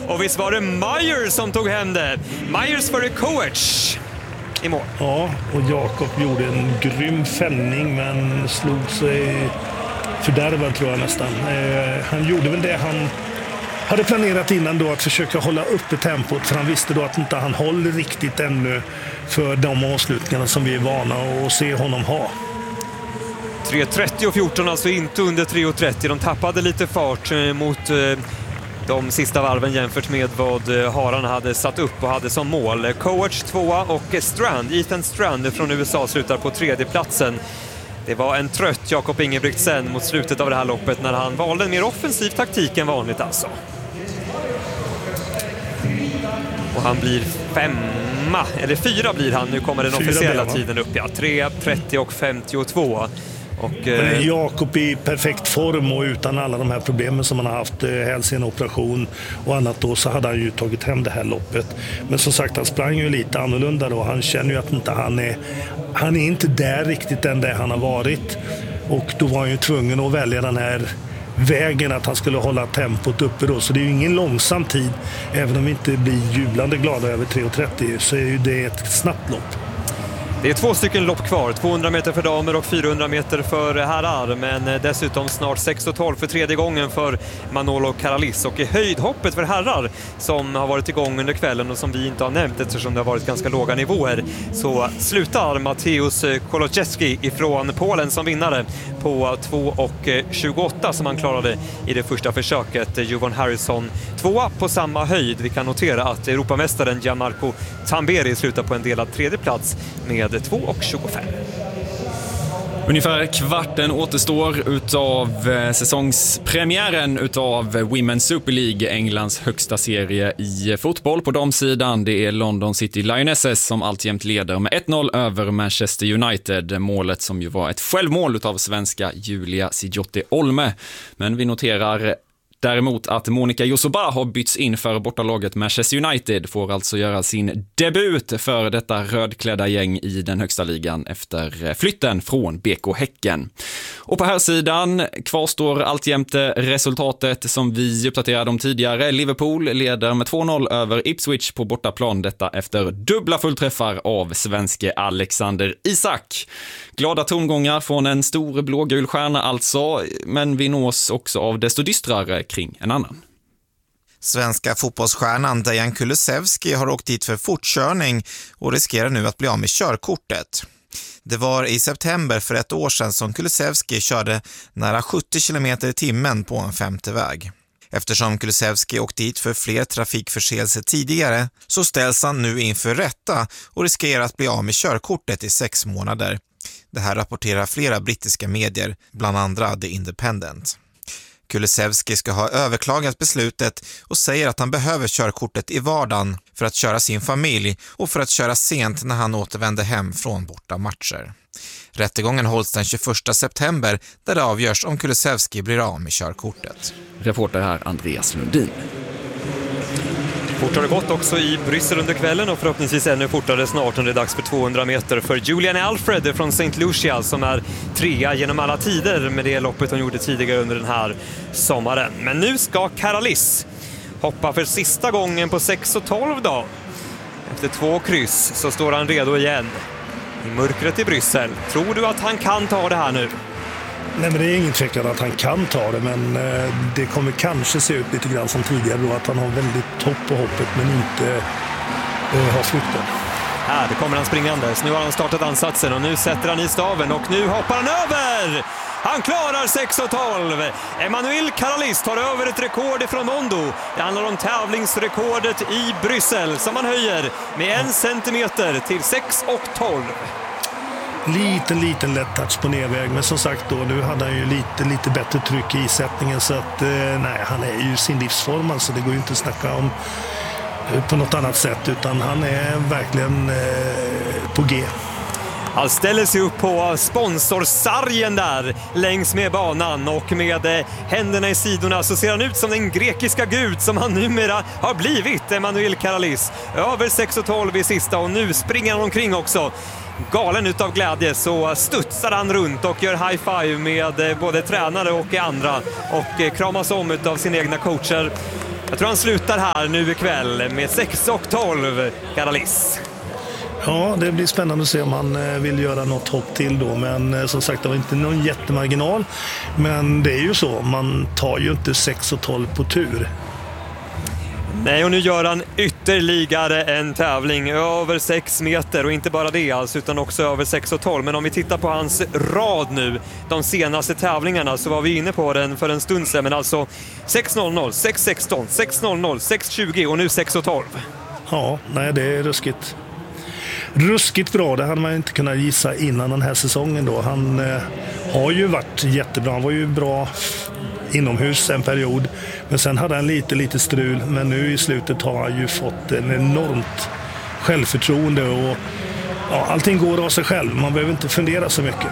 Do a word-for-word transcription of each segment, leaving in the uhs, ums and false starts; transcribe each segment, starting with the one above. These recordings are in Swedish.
Och visst var det Myers som tog hem det. Myers före Kovacs i mål. Ja, och Jakob gjorde en grym fällning men slog sig fördärvad tror jag nästan. Eh, han gjorde väl det han hade planerat innan då, att försöka hålla uppe tempot, för han visste då att inte han håller riktigt ännu för de avslutningarna som vi är vana att se honom ha. tre trettio och fjorton, alltså inte under tre trettio. De tappade lite fart mot de sista varven jämfört med vad Haran hade satt upp och hade som mål. Kovacs tvåa och Strand, Ethan Strand från U S A slutar på tredje platsen. Det var en trött Jakob Ingebrigtsen mot slutet av det här loppet när han valde en mer offensiv taktik än vanligt alltså. Och han blir femma, eller fyra blir han. Nu kommer den fyra officiella tiden upp, ja. tre trettio och femtiotvå. Och, eh... Jakob i perfekt form och utan alla de här problemen som han har haft, eh, hälsenoperation och annat då, så hade han ju tagit hem det här loppet. Men som sagt, han sprang ju lite annorlunda då. Han känner ju att inte han är han är inte där riktigt än där han har varit. Och då var han ju tvungen att välja den här vägen, att han skulle hålla tempot uppe då. Så det är ju ingen långsam tid. Även om vi inte blir jublande glada över tre trettio så är ju det ett snabbt lopp. Det är två stycken lopp kvar, tvåhundra meter för damer och fyrahundra meter för herrar, men dessutom snart sex tolv för tredje gången för Manolo Karalis. Och i höjdhoppet för herrar som har varit igång under kvällen och som vi inte har nämnt eftersom det har varit ganska låga nivåer, så slutar Mateusz Kolodziejski ifrån Polen som vinnare på två tjugoåtta som han klarade i det första försöket. Jovan Harrison tvåa på samma höjd. Vi kan notera att Europamästaren Gianmarco Tamberi slutar på en delad tredje plats med två tjugofem. Ungefär kvarten återstår utav säsongspremiären utav Women's Super League, Englands högsta serie i fotboll. På damsidan, det är London City Lionesses som alltjämt leder med ett noll över Manchester United. Målet som ju var ett självmål utav svenska Julia Sijotte Olme. Men vi noterar däremot att Monica Josoba har bytts in för bortalaget Manchester United, får alltså göra sin debut för detta rödklädda gäng i den högsta ligan efter flytten från B K Häcken. Och på här sidan kvarstår alltjämt resultatet som vi uppdaterade om tidigare. Liverpool leder med två noll över Ipswich på bortaplan, detta efter dubbla fullträffar av svenske Alexander Isak. Glada tongångar från en stor blågul stjärna alltså, men vi nås också av desto dystrare kring en annan. Svenska fotbollsstjärnan Dejan Kulusevski har åkt dit för fortkörning och riskerar nu att bli av med körkortet. Det var i september för ett år sedan som Kulusevski körde nära sjuttio kilometer i timmen på en femte väg. Eftersom Kulusevski åkt dit för fler trafikförseelser tidigare så ställs han nu inför rätta och riskerar att bli av med körkortet i sex månader. Det här rapporterar flera brittiska medier, bland andra The Independent. Kulusevski ska ha överklagat beslutet och säger att han behöver körkortet i vardagen för att köra sin familj och för att köra sent när han återvänder hem från borta matcher. Rättegången hålls den tjugoförsta september där det avgörs om Kulusevski blir av med körkortet. Reporter här Andreas Lundin. Fort har det gått också i Bryssel under kvällen och förhoppningsvis ännu fortare snart när det är dags för tvåhundra meter för Julian Alfred från Saint Lucia som är trea genom alla tider med det loppet hon gjorde tidigare under den här sommaren. Men nu ska Karalis hoppa för sista gången på sex tolv då. Efter två kryss så står han redo igen i mörkret i Bryssel. Tror du att han kan ta det här nu? Nej, men det är ingen tvekan att han kan ta det, men eh, det kommer kanske se ut lite grann som tidigare då, att han har väldigt topp på hoppet men inte eh, har flykten. Här kommer han springandes. Nu har han startat ansatsen och nu sätter han i staven och nu hoppar han över! Han klarar sex tolv. Emmanuel Karalis tar över ett rekord ifrån Mondo. Det handlar om tävlingsrekordet i Bryssel som han höjer med en centimeter till sex tolv. Liten, liten lätt touch på nedväg, men som sagt då, nu hade han ju lite, lite bättre tryck i sättningen så att eh, nej, han är ju sin livsform, alltså det går ju inte att snacka om eh, på något annat sätt, utan han är verkligen eh, på G. Han ställer sig upp på sponsorsargen där längs med banan och med händerna i sidorna så ser han ut som den grekiska gud som han numera har blivit, Emmanuel Karalis. Över sex tolv i sista och nu springer han omkring också. Galen utav glädje så studsar han runt och gör high five med både tränare och andra och kramas om utav sina egna coacher. Jag tror han slutar här nu ikväll med sex och tolv, Caralis. Ja, det blir spännande att se om han vill göra något hopp till då. Men som sagt, det var inte någon jättemarginal. Men det är ju så, man tar ju inte sex och tolv på tur. Nej, och nu gör han ytterligare en tävling över sex meter, och inte bara det alltså, utan också över sex och tolv. Men om vi tittar på hans rad nu, de senaste tävlingarna, så var vi inne på den för en stund sedan, men alltså sex noll noll, sex sexton, sex noll noll, sex tjugo och nu sex och tolv. Ja, nej, det är ruskigt. Ruskigt bra, det hade man inte kunnat gissa innan den här säsongen då. Han eh, har ju varit jättebra, han var ju bra inomhus en period, men sen hade han lite lite strul, men nu i slutet har han ju fått en enormt självförtroende och ja, allting går av sig själv, man behöver inte fundera så mycket.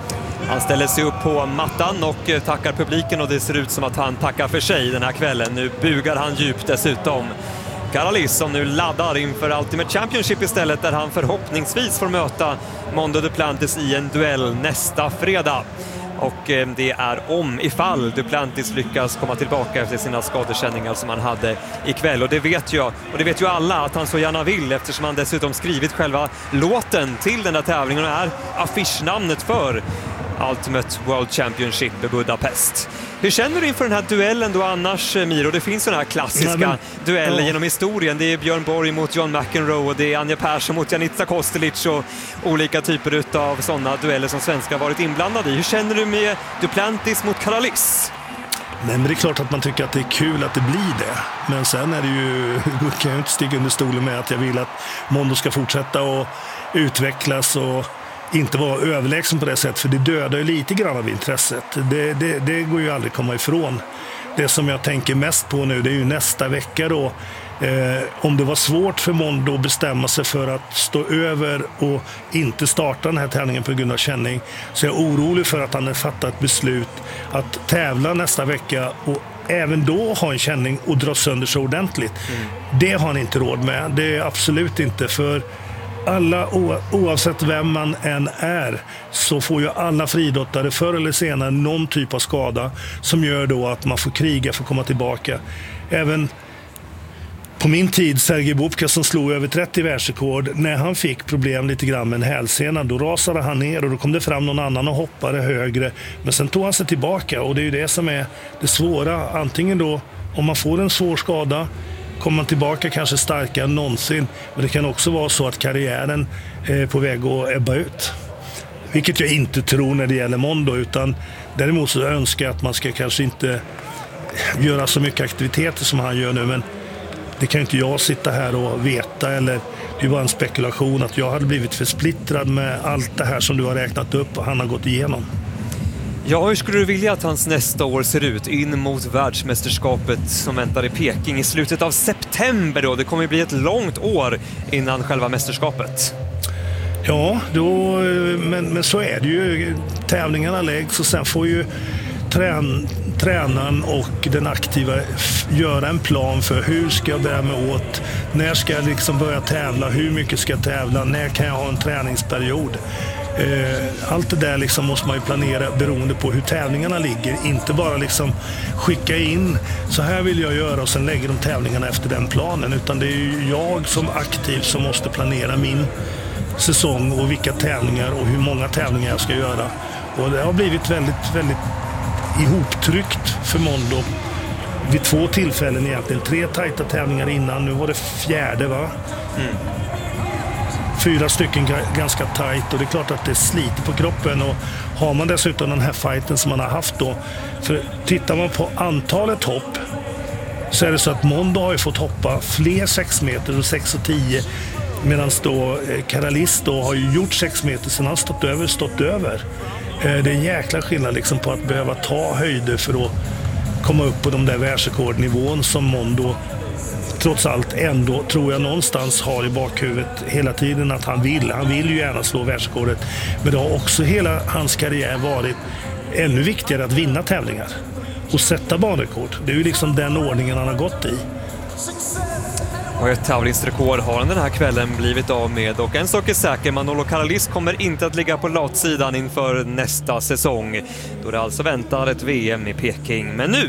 Han ställer sig upp på mattan och tackar publiken, och det ser ut som att han tackar för sig den här kvällen. Nu bugar han djupt dessutom. Caralis som nu laddar inför Ultimate Championship istället, där han förhoppningsvis får möta Mondo Duplantis i en duell nästa fredag. Och det är om ifall Duplantis lyckas komma tillbaka efter sina skadekänningar som han hade ikväll. Och det vet jag, och det vet ju alla att han så gärna vill, eftersom han dessutom skrivit själva låten till den här tävlingen och är affischnamnet för Ultimate World Championship i Budapest. Hur känner du inför den här duellen då annars, Miro? Det finns sådana här klassiska Nej, men, dueller ja. genom historien. Det är Björn Borg mot John McEnroe, och det är Anja Persson mot Janica Kostelic och olika typer av sådana dueller som svenskar varit inblandade i. Hur känner du med Duplantis mot Caralis? Nej, men det är klart att man tycker att det är kul att det blir det. Men sen är det ju, kan jag inte stiga under stolen med att jag vill att Mondo ska fortsätta och utvecklas och inte vara överlägsen på det sättet, för det dödar ju lite grann av intresset. Det, det, det går ju aldrig komma ifrån. Det som jag tänker mest på nu, det är ju nästa vecka då. Eh, om det var svårt för Mondo att bestämma sig för att stå över och inte starta den här tävlingen på grund av känning, så jag är orolig för att han har fattat beslut att tävla nästa vecka och även då ha en känning och dra sönder så ordentligt. Mm. Det har han inte råd med. Det är absolut inte, för alla, oavsett vem man än är, så får ju alla friidrottare förr eller senare någon typ av skada som gör då att man får kriga för att komma tillbaka. Även på min tid, Sergej Bubka som slog över trettio världsrekord, när han fick problem lite grann med en hälsena, då rasade han ner och då kom det fram någon annan och hoppade högre, men sen tog han sig tillbaka, och det är ju det som är det svåra. Antingen då, om man får en svår skada, kommer man tillbaka kanske starkare än någonsin, men det kan också vara så att karriären är på väg att ebba ut. Vilket jag inte tror när det gäller Mondo, utan däremot så önskar jag att man ska kanske inte göra så mycket aktiviteter som han gör nu, men det kan inte jag sitta här och veta, eller det var en spekulation att jag hade blivit för splittrad med allt det här som du har räknat upp och han har gått igenom. Ja, hur skulle du vilja att hans nästa år ser ut in mot världsmästerskapet som väntar i Peking i slutet av september då? Det kommer bli ett långt år innan själva mästerskapet. Ja, då, men, men så är det ju. Tävlingarna läggs och sen får ju trän, tränaren och den aktiva göra en plan för hur ska jag bära mig åt, när ska jag liksom börja tävla, hur mycket ska jag tävla, när kan jag ha en träningsperiod. Allt det där liksom måste man ju planera beroende på hur tävlingarna ligger. Inte bara liksom skicka in, så här vill jag göra, och sen lägger de tävlingarna efter den planen. Utan det är ju jag som aktiv som måste planera min säsong och vilka tävlingar och hur många tävlingar jag ska göra. Och det har blivit väldigt, väldigt ihoptryckt för Mondo vid två tillfällen egentligen. Tre tajta tävlingar innan, nu var det fjärde va? Mm. Fyra stycken ganska tajt, och det är klart att det sliter på kroppen, och har man dessutom den här fighten som man har haft då, för tittar man på antalet hopp så är det så att Mondo har ju fått hoppa fler sex meter och sex och tio, medan då Caralis då har ju gjort sex meter sen han stått över, stått över. Det är en jäkla skillnad liksom på att behöva ta höjder för att komma upp på de där världsrekordnivån som Mondo trots allt ändå, tror jag, någonstans har i bakhuvudet hela tiden att han vill. Han vill ju gärna slå världsrekordet, men det har också hela hans karriär varit ännu viktigare att vinna tävlingar och sätta banrekord. Det är ju liksom den ordningen han har gått i. Och ett tävlingsrekord har han den här kvällen blivit av med, och en sak är säker, Manolo Caralis kommer inte att ligga på latsidan inför nästa säsong, då det alltså väntar ett V M i Peking. Men nu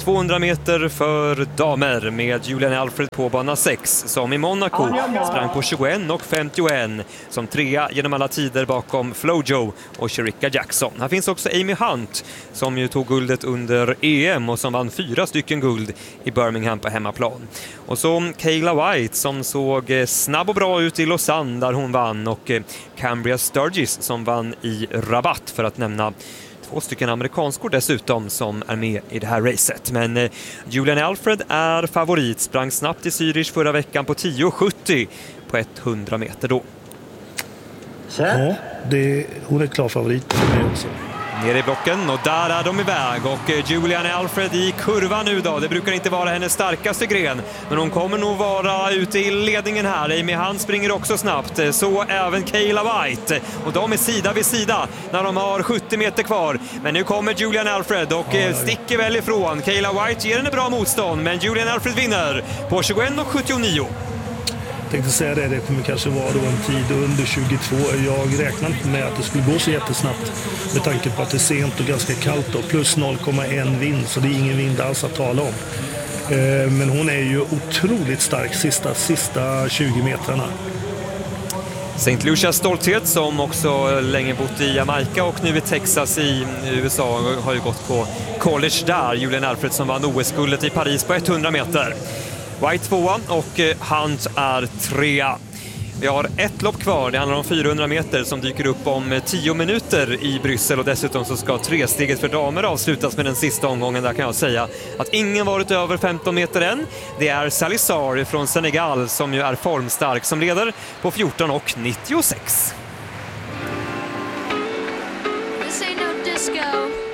tvåhundra meter för damer med Julian Alfred på bana sex som i Monaco sprang på tjugoett och femtioett som trea genom alla tider bakom Flojo och Shericka Jackson. Här finns också Amy Hunt som ju tog guldet under E M och som vann fyra stycken guld i Birmingham på hemmaplan. Och så Kayla White som såg snabb och bra ut i Lausanne där hon vann, och Cambria Sturgis som vann i Rabat, för att nämna två stycken amerikanskor dessutom som är med i det här racet. Men eh, Julian Alfred är favorit, sprang snabbt i Zürich förra veckan på tio sjuttio på hundra meter då. Ja, det, hon är klar favorit för mig också. Nere i blocken, och där är de iväg, och Julian Alfred i kurvan nu då. Det brukar inte vara hennes starkaste gren, men hon kommer nog vara ute i ledningen här. Amy Hunt springer också snabbt, så även Kayla White, och de är sida vid sida när de har sjuttio meter kvar. Men nu kommer Julian Alfred och sticker väl ifrån. Kayla White ger henne bra motstånd, men Julian Alfred vinner på tjugoett och sjuttionio. Jag tänkte säga det, det kommer kanske vara då en tid under tjugotvå. Jag räknar inte med att det skulle gå så jättesnabbt med tanke på att det är sent och ganska kallt då, plus noll komma ett vind, så det är ingen vind alls att tala om. Men hon är ju otroligt stark sista, sista tjugo metrarna. Saint Lucias stolthet, som också länge bott i Jamaica och nu i Texas i U S A, har ju gått på college där. Julian Alfred som vann O S-guldet i Paris på hundra meter. White tvåa och Hunt är trea. Vi har ett lopp kvar, det handlar om fyrahundra meter som dyker upp om tio minuter i Bryssel, och dessutom så ska tresteget för damer avslutas med den sista omgången. Där kan jag säga att ingen varit över femton meter än. Det är Salazar från Senegal som ju är formstark som leder på fjorton och nittiosex. This ain't no disco.